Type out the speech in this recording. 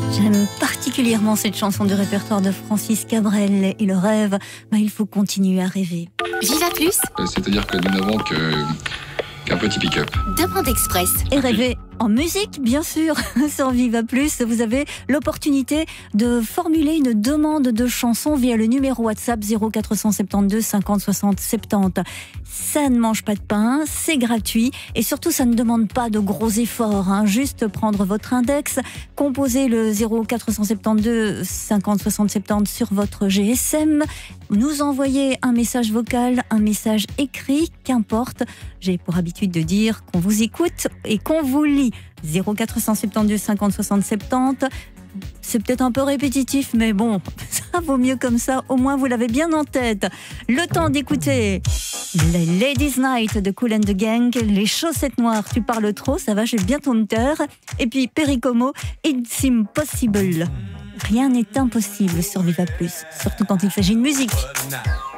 J'aime particulièrement cette chanson du répertoire de Francis Cabrel et le rêve. Il faut continuer à rêver. Viva Plus, C'est-à-dire que nous n'avons qu'un petit pick-up. Demande Express. Et rêver en musique, bien sûr. Sur Viva Plus, vous avez l'opportunité de formuler une demande de chanson via le numéro WhatsApp 0472 50 60 70. Ça ne mange pas de pain, c'est gratuit et surtout ça ne demande pas de gros efforts. Juste prendre votre index, composer le 0472 50 60 70 sur votre GSM, nous envoyer un message vocal, un message écrit, qu'importe. J'ai pour habitude de dire qu'on vous écoute et qu'on vous lit. 0472 50 60 70. C'est peut-être un peu répétitif, mais bon, ça vaut mieux comme ça. Au moins, vous l'avez bien en tête. Le temps d'écouter les Ladies Night de Kool and the Gang, les chaussettes noires, tu parles trop, ça va, j'ai bientôt me taire. Et puis Perry Como, It's Impossible. Rien n'est impossible sur Viva Plus, surtout quand il s'agit de musique.